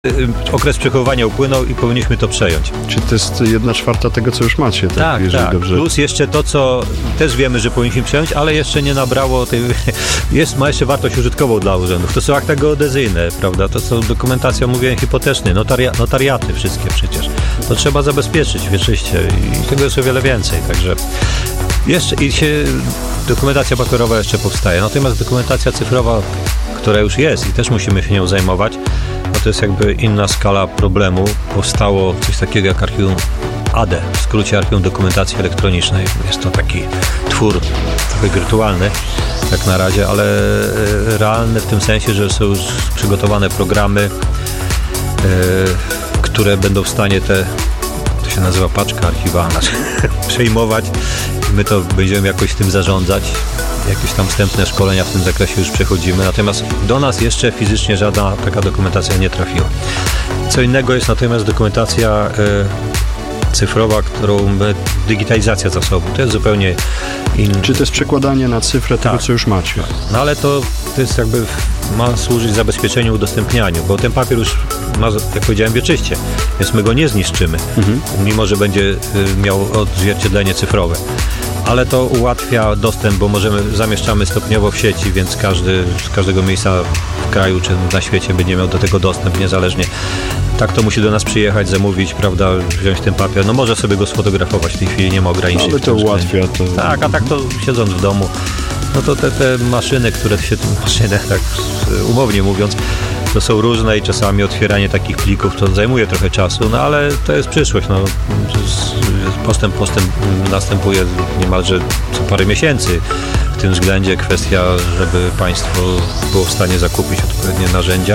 okres przechowywania upłynął i powinniśmy to przejąć. Czy to jest 1/4 tego, co już macie? Tak. Dobrze... Plus jeszcze to, co też wiemy, że powinniśmy przejąć, ale jeszcze nie nabrało tej... ma jeszcze wartość użytkową dla urzędów. To są akta geodezyjne, prawda? To są dokumentacja, mówiłem, hipoteczna, notariaty wszystkie przecież. To trzeba zabezpieczyć wieczyście i tego jest o wiele więcej, także... Dokumentacja papierowa jeszcze powstaje, natomiast dokumentacja cyfrowa, która już jest i też musimy się nią zajmować, no to jest jakby inna skala problemu. Powstało coś takiego jak archiwum ADE, w skrócie Archiwum Dokumentacji Elektronicznej. Jest to taki twór trochę wirtualny, jak na razie, ale realny w tym sensie, że są już przygotowane programy, które będą w stanie to się nazywa paczka archiwalna, przejmować. My to będziemy jakoś tym zarządzać. Jakieś tam wstępne szkolenia w tym zakresie już przechodzimy. Natomiast do nas jeszcze fizycznie żadna taka dokumentacja nie trafiła. Co innego jest natomiast dokumentacja cyfrowa, digitalizacja zasobu. To jest zupełnie inny. Czy to jest przekładanie na cyfrę tego, co już macie? No ale to jest jakby, ma służyć zabezpieczeniu, udostępnianiu, bo ten papier już ma, jak powiedziałem, wieczyście, więc my go nie zniszczymy, mimo że będzie miał odzwierciedlenie cyfrowe. Ale to ułatwia dostęp, bo zamieszczamy stopniowo w sieci, więc każdy z każdego miejsca w kraju czy na świecie będzie miał do tego dostęp niezależnie. Tak to musi do nas przyjechać, zamówić, prawda, wziąć ten papier. No może sobie go sfotografować, w tej chwili nie ma ograniczeń. Ale to ułatwia to. Tak, a tak to siedząc w domu, no to te maszyny, tak umownie mówiąc, to są różne i czasami otwieranie takich plików to zajmuje trochę czasu, no ale to jest przyszłość. No, postęp następuje niemalże co parę miesięcy w tym względzie. Kwestia, żeby państwo było w stanie zakupić odpowiednie narzędzia.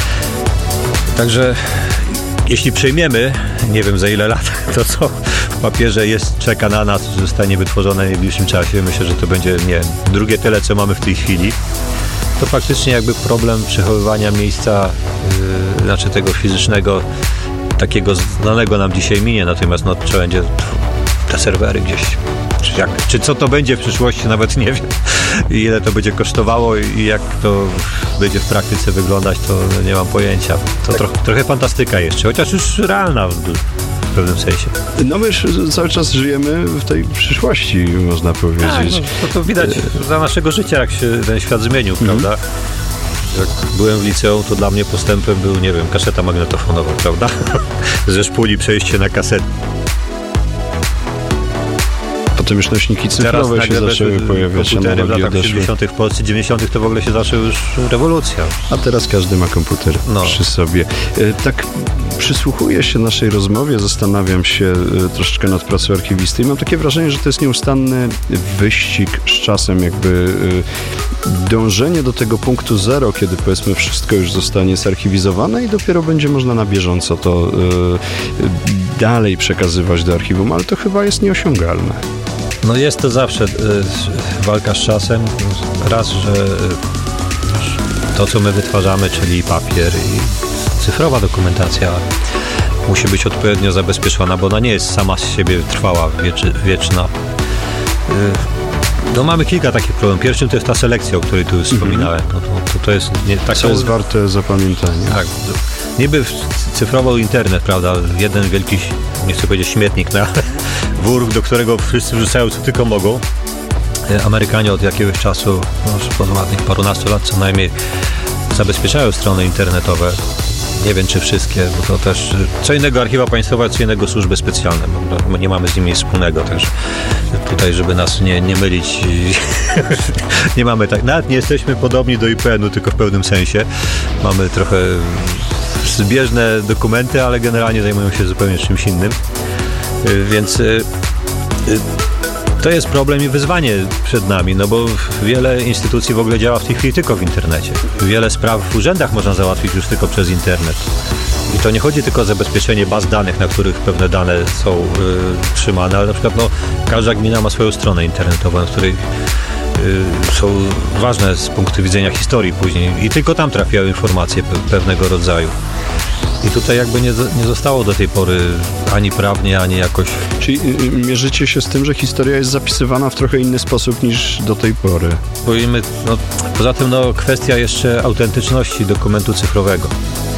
Także jeśli przyjmiemy, nie wiem za ile lat, to co w papierze czeka na nas, zostanie wytworzone w najbliższym czasie, myślę, że to będzie drugie tyle, co mamy w tej chwili, to faktycznie jakby problem przechowywania miejsca, tego fizycznego, takiego znanego nam dzisiaj minie, natomiast trzeba będzie te serwery gdzieś, czy co to będzie w przyszłości, nawet nie wiem, ile to będzie kosztowało i jak to będzie w praktyce wyglądać, to nie mam pojęcia. To trochę fantastyka jeszcze, chociaż już realna w pewnym sensie. No my cały czas żyjemy w tej przyszłości, można powiedzieć. To widać za naszego życia, jak się ten świat zmienił, prawda? Jak byłem w liceum, to dla mnie postępem był, nie wiem, kaseta magnetofonowa, prawda? Ze szpuli przejście na kasetę. Potem już nośniki cyfrowe się zaczęły pojawiać. Komputery w latach 70. w Polsce, 90. to w ogóle się zaczęła już rewolucja. A teraz każdy ma komputer przy sobie. Tak przysłuchuję się naszej rozmowie, zastanawiam się troszeczkę nad pracą archiwisty i mam takie wrażenie, że to jest nieustanny wyścig z czasem, jakby dążenie do tego punktu zero, kiedy powiedzmy wszystko już zostanie zarchiwizowane i dopiero będzie można na bieżąco to dalej przekazywać do archiwum, ale to chyba jest nieosiągalne. No jest to zawsze walka z czasem. Raz, że to, co my wytwarzamy, czyli papier i cyfrowa dokumentacja musi być odpowiednio zabezpieczona, bo ona nie jest sama z siebie trwała, wieczna. No mamy kilka takich problemów. Pierwszym to jest ta selekcja, o której tu już wspominałem. To jest co jest warte zapamiętania. Tak. Niby cyfrowo internet, prawda? Jeden wielki, nie chcę powiedzieć śmietnik, ale wór, do którego wszyscy wrzucają co tylko mogą. Amerykanie od jakiegoś czasu, od ładnych parunastu lat co najmniej, zabezpieczają strony internetowe. Nie wiem, czy wszystkie, bo to też co innego archiwa państwowe, co innego służby specjalne, bo nie mamy z nimi nic wspólnego, także tutaj, żeby nas nie mylić, nie mamy tak, nawet nie jesteśmy podobni do IPN-u, tylko w pewnym sensie. Mamy trochę zbieżne dokumenty, ale generalnie zajmują się zupełnie czymś innym, więc to jest problem i wyzwanie przed nami, no bo wiele instytucji w ogóle działa w tej chwili tylko w internecie. Wiele spraw w urzędach można załatwić już tylko przez internet. I to nie chodzi tylko o zabezpieczenie baz danych, na których pewne dane są trzymane, ale na przykład każda gmina ma swoją stronę internetową, w której są ważne z punktu widzenia historii później i tylko tam trafiają informacje pewnego rodzaju. I tutaj jakby nie zostało do tej pory ani prawnie, ani jakoś... Czyli mierzycie się z tym, że historia jest zapisywana w trochę inny sposób niż do tej pory? Poza tym kwestia jeszcze autentyczności dokumentu cyfrowego.